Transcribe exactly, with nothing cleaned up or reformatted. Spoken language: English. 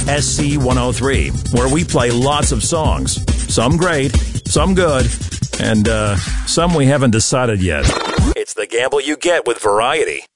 S C one oh three, where we play lots of songs. Some great, some good, and uh, some we haven't decided yet. It's the gamble you get with variety.